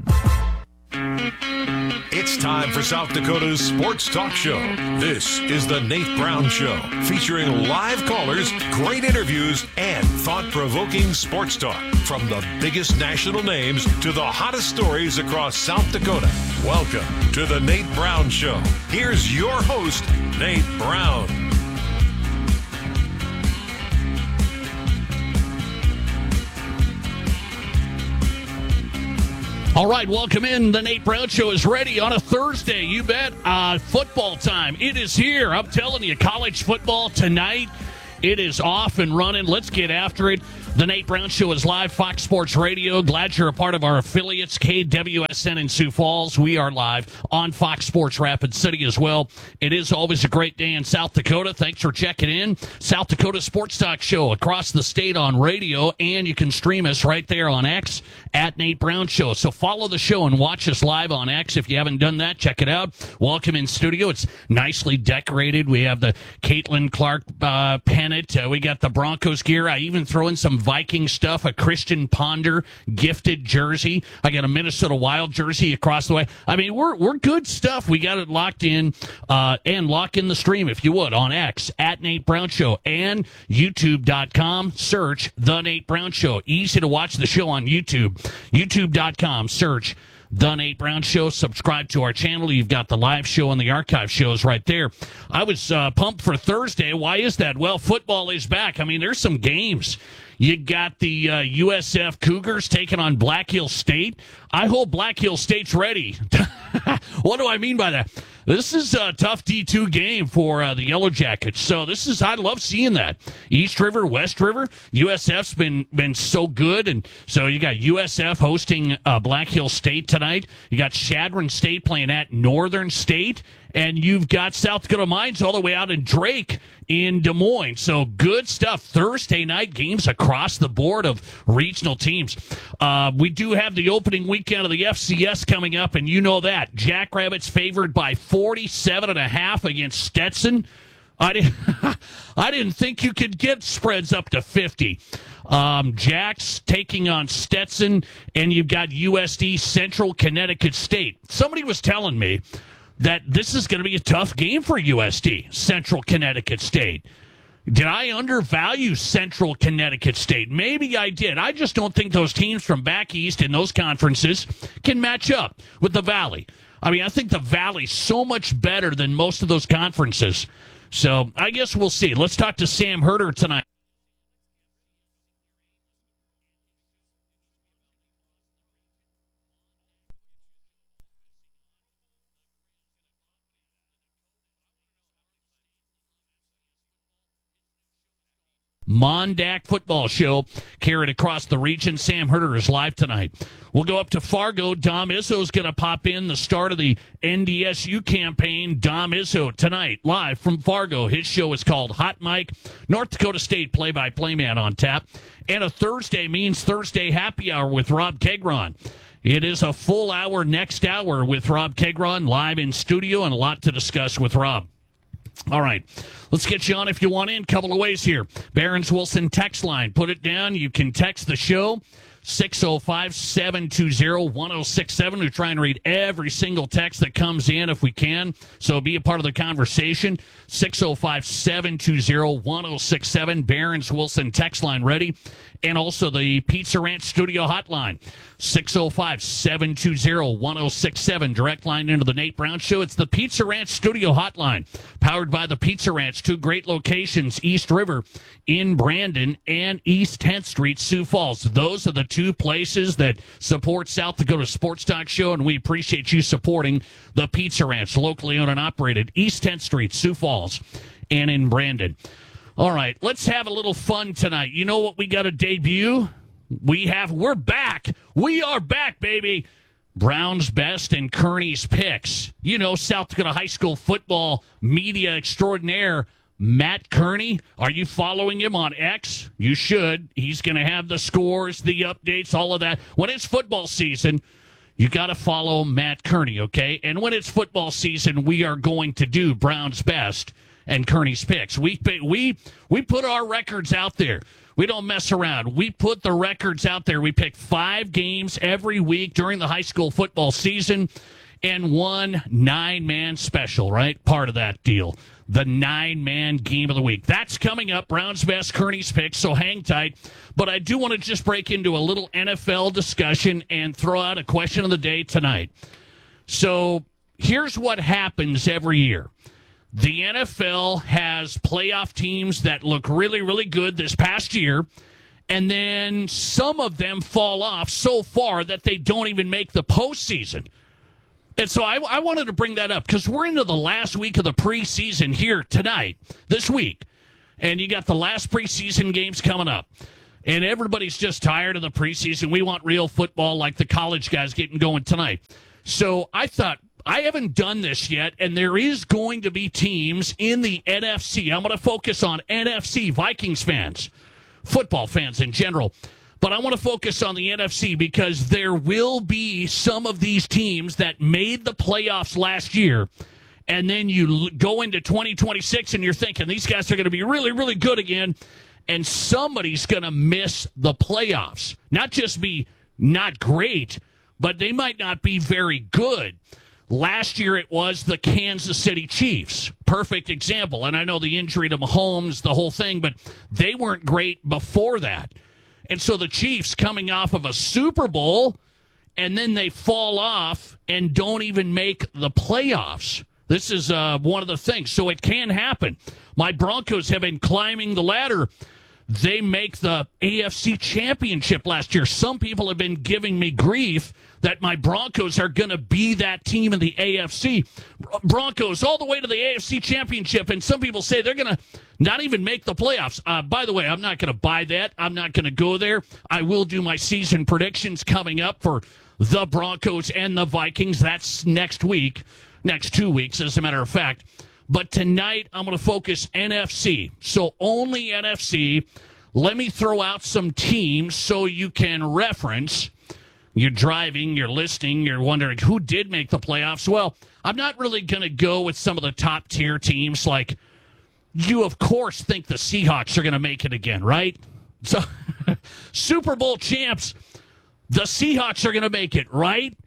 It's time for South Dakota's Sports Talk Show. This is the Nate Brown Show, featuring live callers, great interviews, and thought-provoking sports talk. From the biggest national names to the hottest stories across South Dakota. Welcome to the Nate Brown Show. Here's your host, Nate Brown. All right, welcome in. The Nate Brown Show is ready on a Thursday. You bet. Uh, football time. It is here. I'm telling you, college football tonight. It is off and running. Let's get after it. The Nate Brown Show is live, Fox Sports Radio. Glad you're a part of our affiliates, K W S N in Sioux Falls. We are live on Fox Sports Rapid City as well. It is always a great day in South Dakota. Thanks for checking in. South Dakota Sports Talk Show across the state on radio, and you can stream us right there on X at Nate Brown Show. So follow the show and watch us live on X. If you haven't done that, check it out. Welcome in studio. It's nicely decorated. We have the Caitlin Clark uh, pen Bennett. Uh, we got the Broncos gear. I even throw in some Viking stuff, a Christian Ponder gifted jersey. I got a Minnesota Wild jersey across the way. I mean, we're we're good stuff. We got it locked in, uh, and lock in the stream, if you would, on X, at Nate Brown Show, and YouTube dot com. Search The Nate Brown Show. Easy to watch the show on YouTube. YouTube dot com. Search The Nate Brown Show. Subscribe to our channel. You've got the live show and the archive shows right there. I was uh, pumped for Thursday. Why is that? Well, football is back. I mean, there's some games. You got the uh, U S F Cougars taking on Black Hill State. I hope Black Hill State's ready. What do I mean by that? This is a tough D two game for uh, the Yellow Jackets. So this is, I love seeing that. East River, West River, U S F's been been so good. And so you got U S F hosting uh, Black Hill State tonight. You got Chadron State playing at Northern State. And you've got South Dakota Mines all the way out in Drake in Des Moines. So good stuff. Thursday night games across the board of regional teams. Uh, we do have the opening weekend of the F C S coming up, and you know that. Jackrabbits favored by forty-seven and a half against Stetson. I didn't, I didn't think you could get spreads up to fifty. Um, Jacks taking on Stetson, and you've got U S D Central Connecticut State. Somebody was telling me that this is going to be a tough game for U S D, Central Connecticut State. Did I undervalue Central Connecticut State? Maybe I did. I just don't think those teams from back east in those conferences can match up with the Valley. I mean, I think the Valley's so much better than most of those conferences. So I guess we'll see. Let's talk to Sam Herder tonight. Mondac Football Show carried across the region. Sam Herder is live tonight. We'll go up to Fargo. Dom Izzo's going to pop in the start of the N D S U campaign. Dom Izzo tonight, live from Fargo. His show is called Hot Mic. North Dakota State play-by-play man on tap. And a Thursday means Thursday happy hour with Rob Kegron. It is a full hour next hour with Rob Kegron live in studio, and a lot to discuss with Rob. All right, let's get you on if you want in. Couple of ways here. Barron's Wilson text line. Put it down. You can text the show, six oh five, seven two zero, one oh six seven. We try and read every single text that comes in if we can, so be a part of the conversation. six oh five, seven two zero, one oh six seven. Barron's Wilson text line ready. And also the Pizza Ranch studio hotline, six oh five, seven two zero, one oh six seven. Direct line into the Nate Brown Show. It's the Pizza Ranch studio hotline, powered by the Pizza Ranch. Two great locations, East River in Brandon and East tenth Street, Sioux Falls. Those are the two places that support South Dakota Sports Talk Show, and we appreciate you supporting the Pizza Ranch, locally owned and operated, East tenth Street, Sioux Falls, and in Brandon. All right, let's have a little fun tonight. You know what we got to debut? We have, we're back. We are back, baby. Brown's Best and Kearney's Picks. You know, South Dakota high school football media extraordinaire, Matt Kearney. Are you following him on X? You should. He's going to have the scores, the updates, all of that. When it's football season, you got to follow Matt Kearney, okay? And when it's football season, we are going to do Brown's Best and Kearney's Picks. We we we put our records out there. We don't mess around. We put the records out there. We pick five games every week during the high school football season and one nine-man special, right? Part of that deal. The nine-man game of the week. That's coming up, Brown's Best, Kearney's Picks, so hang tight. But I do want to just break into a little N F L discussion and throw out a question of the day tonight. So here's what happens every year. The N F L has playoff teams that look really, really good this past year, and then some of them fall off so far that they don't even make the postseason. And so I, I wanted to bring that up because we're into the last week of the preseason here tonight, this week, and you got the last preseason games coming up. And everybody's just tired of the preseason. We want real football like the college guys getting going tonight. So I thought, I haven't done this yet, and there is going to be teams in the N F C. I'm going to focus on N F C Vikings fans, football fans in general. But I want to focus on the N F C because there will be some of these teams that made the playoffs last year, And then you go into twenty twenty-six and you're thinking these guys are going to be really, really good again. And somebody's going to miss the playoffs. Not just be not great, but they might not be very good. Last year it was the Kansas City Chiefs. Perfect example. And I know the injury to Mahomes, the whole thing, but they weren't great before that. And so the Chiefs coming off of a Super Bowl, and then they fall off and don't even make the playoffs. This is uh, one of the things. So it can happen. My Broncos have been climbing the ladder. They make the A F C Championship last year. Some people have been giving me grief that my Broncos are going to be that team in the A F C. Broncos all the way to the A F C Championship, and some people say they're going to not even make the playoffs. Uh, by the way, I'm not going to buy that. I'm not going to go there. I will do my season predictions coming up for the Broncos and the Vikings. That's next week, next two weeks, as a matter of fact. But tonight, I'm going to focus N F C. So only N F C. Let me throw out some teams so you can reference. You're driving, you're listening, you're wondering who did make the playoffs. Well, I'm not really going to go with some of the top tier teams. Like, you, of course, think the Seahawks are going to make it again, right? So, Super Bowl champs, the Seahawks are going to make it, right?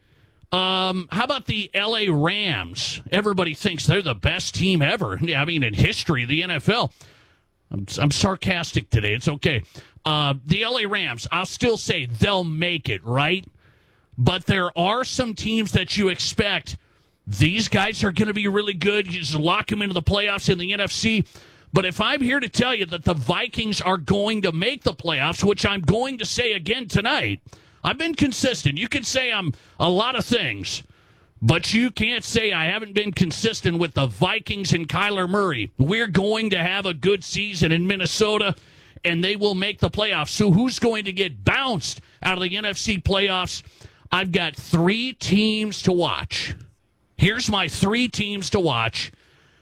Um, how about the L A Rams? Everybody thinks they're the best team ever. I mean, in history, the N F L. I'm, I'm sarcastic today. It's okay. Uh, the L A Rams, I'll still say they'll make it, right? But there are some teams that you expect. These guys are going to be really good. You just lock them into the playoffs in the N F C. But if I'm here to tell you that the Vikings are going to make the playoffs, which I'm going to say again tonight, I've been consistent. You can say I'm a lot of things, but you can't say I haven't been consistent with the Vikings and Kyler Murray. We're going to have a good season in Minnesota, and they will make the playoffs. So who's going to get bounced out of the N F C playoffs? I've got three teams to watch. Here's my three teams to watch.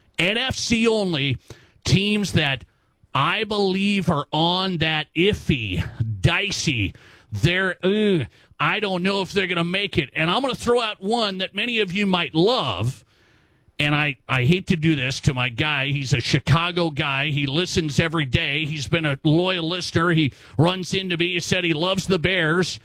N F C only, teams that I believe are on that iffy, dicey, They're, uh, I don't know if they're going to make it. And I'm going to throw out one that many of you might love. And I, I hate to do this to my guy. He's a Chicago guy. He listens every day. He's been a loyal listener. He runs into me. He said he loves the Bears.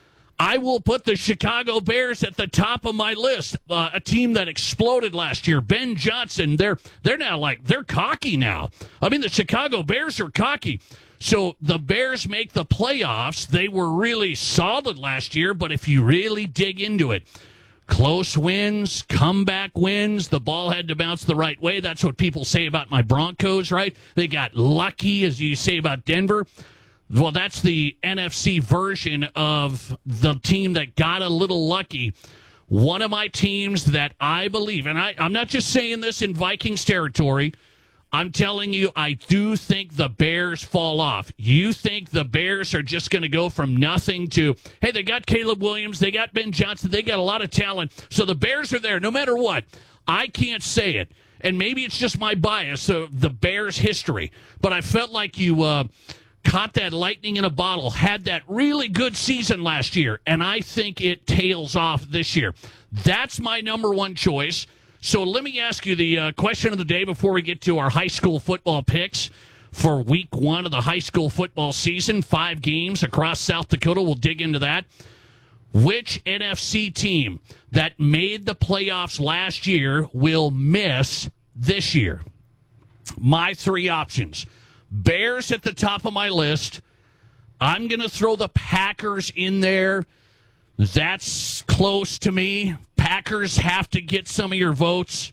I will put the Chicago Bears at the top of my list. Uh, a team that exploded last year. Ben Johnson, they're, they're now like, they're cocky now. I mean, the Chicago Bears are cocky. So the Bears make the playoffs. They were really solid last year, but if you really dig into it, close wins, comeback wins, the ball had to bounce the right way. That's what people say about my Broncos, right? They got lucky, as you say about Denver. Well, that's the N F C version of the team that got a little lucky. One of my teams that I believe, and I, I'm not just saying this in Vikings territory, I'm telling you, I do think the Bears fall off. You think the Bears are just going to go from nothing to, hey, they got Caleb Williams, they got Ben Johnson, they got a lot of talent. So the Bears are there no matter what. I can't say it. And maybe it's just my bias of the Bears history. But I felt like you uh, caught that lightning in a bottle, had that really good season last year, and I think it tails off this year. That's my number one choice. So let me ask you the uh, question of the day before we get to our high school football picks for week one of the high school football season. Five games across South Dakota. We'll dig into that. Which N F C team that made the playoffs last year will miss this year? My three options. Bears at the top of my list. I'm going to throw the Packers in there. That's close to me. Packers have to get some of your votes.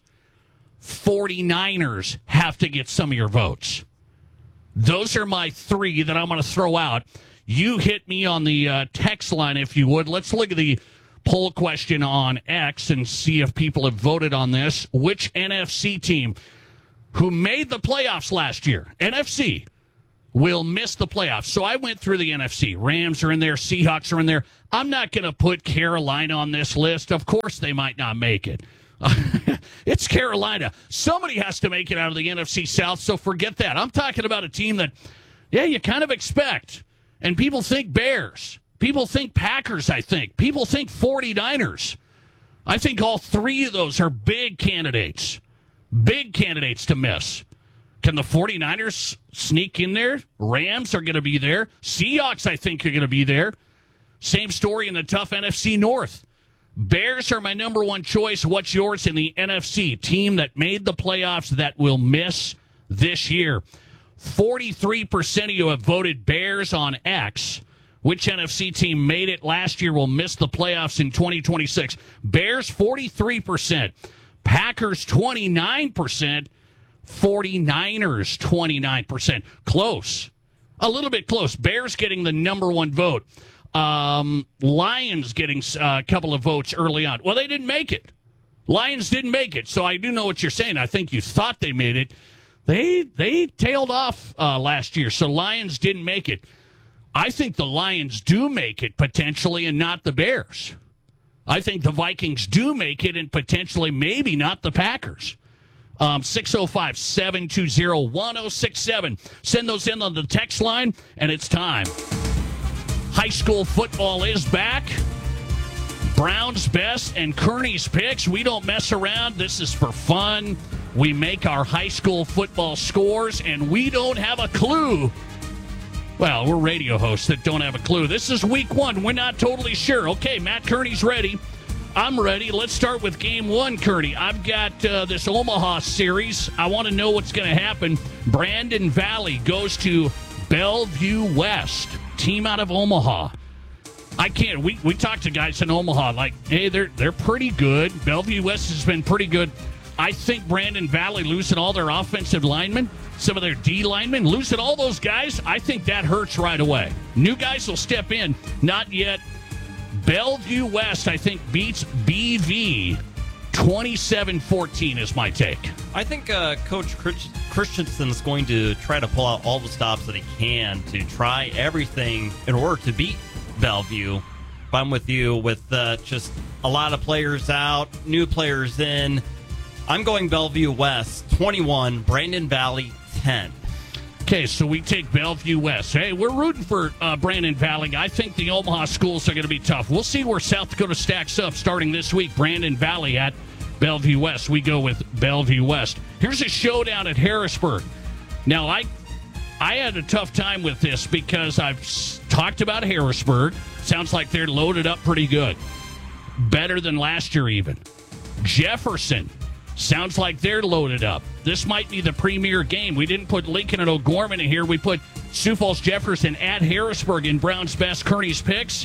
forty-niners have to get some of your votes. Those are my three that I'm going to throw out. You hit me on the uh, text line, if you would. Let's look at the poll question on X and see if people have voted on this. Which N F C team who made the playoffs last year, N F C, will miss the playoffs? So I went through the N F C. Rams are in there. Seahawks are in there. I'm not going to put Carolina on this list. Of course they might not make it. It's Carolina. Somebody has to make it out of the N F C South, so forget that. I'm talking about a team that, yeah, you kind of expect. And people think Bears. People think Packers, I think. People think forty-niners. I think all three of those are big candidates. Big candidates to miss. Can the 49ers sneak in there? Rams are going to be there. Seahawks, I think, are going to be there. Same story in the tough N F C North. Bears are my number one choice. What's yours in the N F C? Team that made the playoffs that will miss this year. forty-three percent of you have voted Bears on X. Which N F C team made it last year will miss the playoffs in twenty twenty-six? Bears, forty-three percent. Packers, twenty-nine percent. 49ers, twenty-nine percent. Close. A little bit close. Bears getting the number one vote. Um, Lions getting a couple of votes early on. Well, they didn't make it. Lions didn't make it, so I do know what you're saying. I think you thought they made it. They they tailed off uh, last year, so Lions didn't make it. I think the Lions do make it, potentially, and not the Bears. I think the Vikings do make it, and potentially maybe not the Packers. Um, six oh five, seven two zero, one oh six seven. Send those in on the text line, and it's time. High school football is back. Brown's best and Kearney's picks. We don't mess around. This is for fun. We make our high school football scores, and we don't have a clue. Well, we're radio hosts that don't have a clue. This is week one. We're not totally sure. Okay, Matt Kearney's ready. I'm ready. Let's start with game one, Kearney. I've got uh, this Omaha series. I want to know what's going to happen. Brandon Valley goes to Bellevue West, team out of Omaha. I can't. We we talked to guys in Omaha like, hey, they're they're pretty good. Bellevue West has been pretty good. I think Brandon Valley losing all their offensive linemen, some of their D linemen, losing all those guys, I think that hurts right away. New guys will step in. Not yet. Bellevue West, I think, beats B V twenty-seven fourteen is my take. I think uh, Coach Christensen is going to try to pull out all the stops that he can to try everything in order to beat Bellevue. But I'm with you with uh, just a lot of players out, new players in. I'm going Bellevue West twenty-one, Brandon Valley ten. Okay, so we take Bellevue West. Hey, we're rooting for uh, Brandon Valley. I think the Omaha schools are going to be tough. We'll see where South Dakota stacks up starting this week. Brandon Valley at Bellevue West. We go with Bellevue West. Here's a showdown at Harrisburg. Now, I I had a tough time with this because I've s- talked about Harrisburg. Sounds like they're loaded up pretty good. Better than last year even. Jefferson. Sounds like they're loaded up. This might be the premier game. We didn't put Lincoln and O'Gorman in here. We put Sioux Falls Jefferson at Harrisburg in Brown's best Kearney's picks.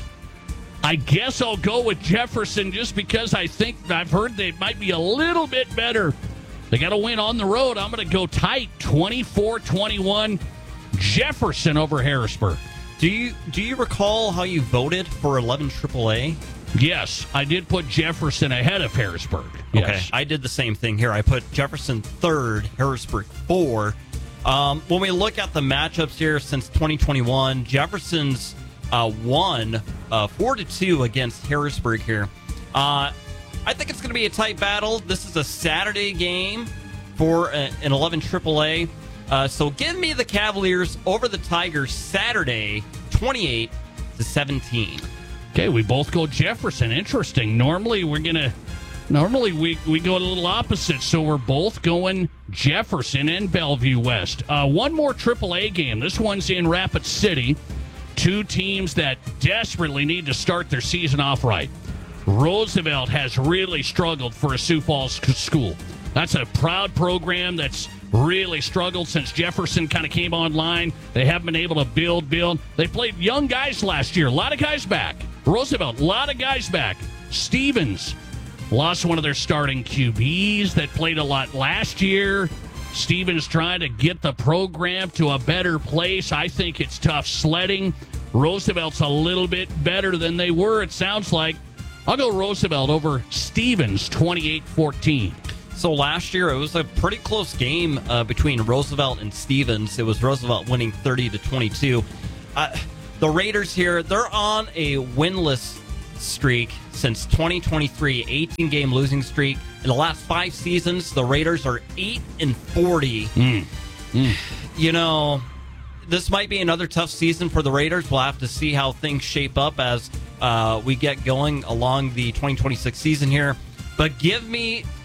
I guess I'll go with Jefferson just because I think I've heard they might be a little bit better. They got to win on the road. I'm going to go tight, twenty-four twenty-one, Jefferson over Harrisburg. Do you do you recall how you voted for eleven triple A? Yes, I did put Jefferson ahead of Harrisburg. Yes. Okay, I did the same thing here. I put Jefferson third, Harrisburg four. Um, when we look at the matchups here since twenty twenty-one, Jefferson's uh, won uh, four to two against Harrisburg here. Uh, I think it's going to be a tight battle. This is a Saturday game for a, an eleven triple A. Uh, so give me the Cavaliers over the Tigers Saturday, twenty-eight to seventeen. Okay, we both go Jefferson. Interesting. Normally we're gonna, normally we, we go a little opposite. So we're both going Jefferson and Bellevue West. Uh, one more triple A game. This one's in Rapid City. Two teams that desperately need to start their season off right. Roosevelt has really struggled for a Sioux Falls school. That's a proud program that's really struggled since Jefferson kind of came online. They haven't been able to build, build. They played young guys last year. A lot of guys back. Roosevelt, a lot of guys back. Stevens lost one of their starting Q Bs that played a lot last year. Stevens trying to get the program to a better place. I think it's tough sledding. Roosevelt's a little bit better than they were, it sounds like. I'll go Roosevelt over Stevens, twenty-eight fourteen. So last year, it was a pretty close game uh, between Roosevelt and Stevens. It was Roosevelt winning thirty to twenty-two. Uh, the Raiders here, they're on a winless streak since twenty twenty-three, eighteen-game losing streak. In the last five seasons, the Raiders are eight and forty. Mm. Mm. You know, this might be another tough season for the Raiders. We'll have to see how things shape up as uh, we get going along the twenty twenty-six season here. But give me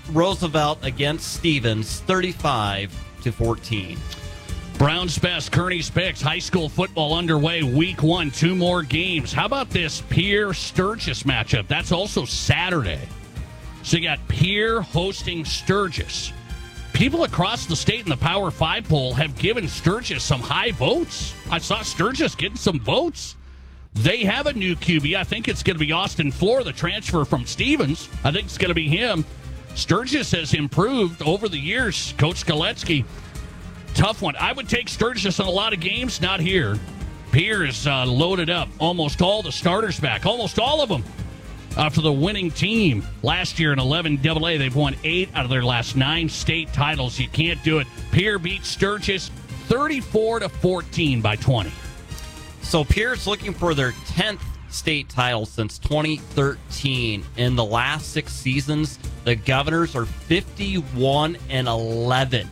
Roosevelt against Stevens, thirty-five to fourteen. Brown's Best, Kearney's Picks, high school football underway, week one, two more games. How about this Pierre-Sturgis matchup? That's also Saturday. So you got Pierre hosting Sturgis. People across the state in the Power Five poll have given Sturgis some high votes. I saw Sturgis getting some votes. They have a new Q B. I think it's going to be Austin Floor, the transfer from Stevens. I think it's going to be him. Sturgis has improved over the years. Coach Skoletsky, tough one. I would take Sturgis in a lot of games, not here. Pierre is uh, loaded up. Almost all the starters back. Almost all of them uh, for the winning team. Last year in eleven double A, they've won eight out of their last nine state titles. You can't do it. Pierre beats Sturgis thirty-four to fourteen by twenty. So Pierre's looking for their tenth state title since twenty thirteen. In the last six seasons, the Governors are fifty-one and eleven.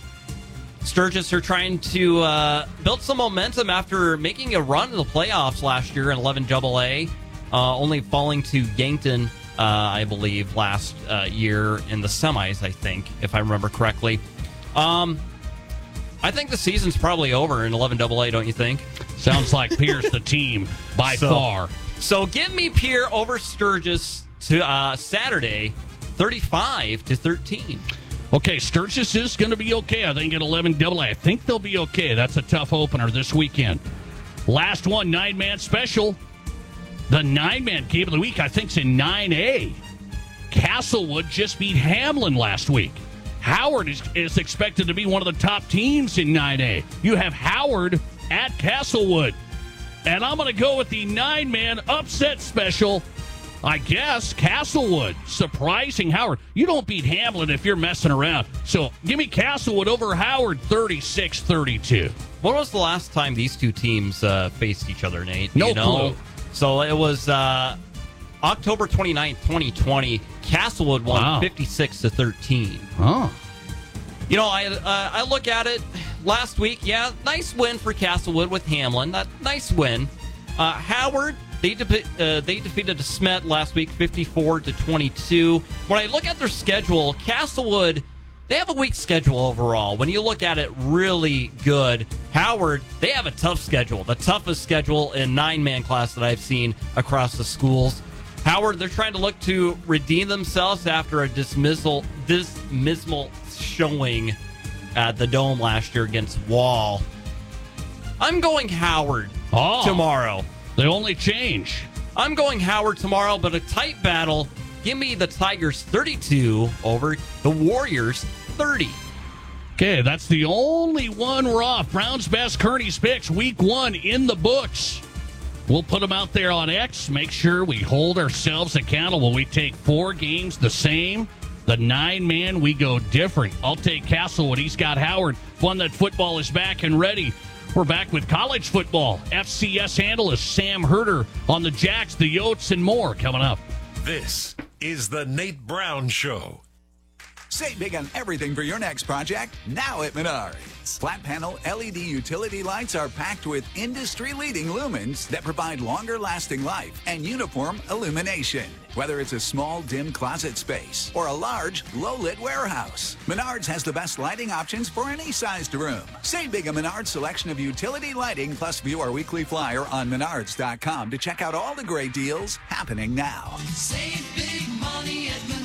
Sturgis are trying to uh, build some momentum after making a run in the playoffs last year in eleven double A, uh, only falling to Yankton, uh, I believe, last uh, year in the semis, I think, if I remember correctly. Um, I think the season's probably over in eleven double A, don't you think? Sounds like Pierre's the team by so, far. So give me Pierre over Sturgis to uh, Saturday, thirty-five to thirteen. Okay, Sturgis is going to be okay, I think, at eleven double A. I think they'll be okay. That's a tough opener this weekend. Last one, nine-man special. The nine-man game of the week, I think, is in nine A. Castlewood just beat Hamlin last week. Howard is, is expected to be one of the top teams in nine A. You have Howard at Castlewood. And I'm going to go with the nine-man upset special. I guess Castlewood surprising Howard. You don't beat Hamlin if you're messing around. So give me Castlewood over Howard, thirty-six thirty-two. When was the last time these two teams uh, faced each other, Nate? No you know? clue. So it was uh, October twenty-ninth, twenty twenty. Castlewood won Wow. fifty-six to thirteen. Oh. You know, I uh, I look at it last week. Yeah, nice win for Castlewood with Hamlin. That nice win. Uh, Howard. They de- uh, they defeated Smet last week, fifty-four to twenty-two. When I look at their schedule, Castlewood, they have a weak schedule overall. When you look at it, really good. Howard, they have a tough schedule, the toughest schedule in nine-man class that I've seen across the schools. Howard, they're trying to look to redeem themselves after a dismissal, dismal showing at the Dome last year against Wall. I'm going Howard oh. tomorrow. They only change. I'm going Howard tomorrow, but a tight battle. Give me the Tigers thirty-two over the Warriors thirty. Okay, that's the only one we're off. Brown's Best, Kearney's Picks, week one in the books. We'll put them out there on X. Make sure we hold ourselves accountable. We take four games the same. The nine-man, we go different. I'll take Castlewood. He's got Howard. Fun that football is back and ready. We're back with college football. F C S analyst Sam Herder on the Jacks, the Yotes, and more coming up. This is the Nate Brown Show. Save big on everything for your next project now at Menards. Flat panel L E D utility lights are packed with industry-leading lumens that provide longer-lasting life and uniform illumination. Whether it's a small, dim closet space or a large, low-lit warehouse, Menards has the best lighting options for any sized room. Save big on Menards' selection of utility lighting, plus view our weekly flyer on menards dot com to check out all the great deals happening now. Save big money at Menards.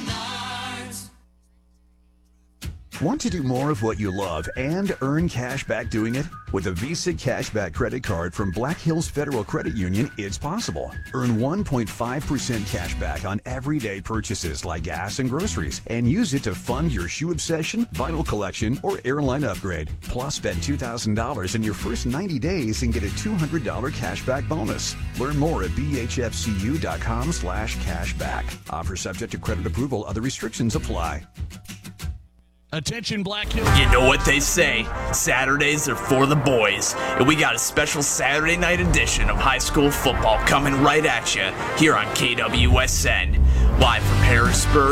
Want to do more of what you love and earn cash back doing it? With a Visa Cashback credit card from Black Hills Federal Credit Union, it's possible. Earn one point five percent cash back on everyday purchases like gas and groceries, and use it to fund your shoe obsession, vinyl collection, or airline upgrade. Plus, spend two thousand dollars in your first ninety days and get a two hundred dollars cashback bonus. Learn more at b h f c u dot com slash cashback. Offer subject to credit approval. Other restrictions apply. Attention, Black Hills. You know what they say, Saturdays are for the boys. And we got a special Saturday night edition of high school football coming right at you here on K W S N. Live from Harrisburg.